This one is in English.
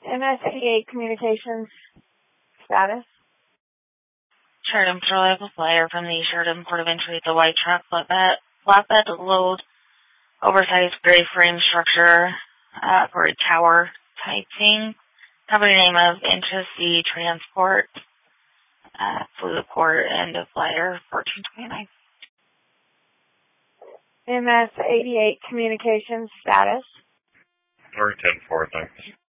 MS-88 communications status. Sheridan Patrol, I have a flyer from the Sheridan Port of Entry. The white truck flatbed load oversized gray frame structure for a tower type thing. Company name of Intra-Sea Transport. Flew the port, end of flyer 1429. MS-88 communications status. Or 10-4, thanks.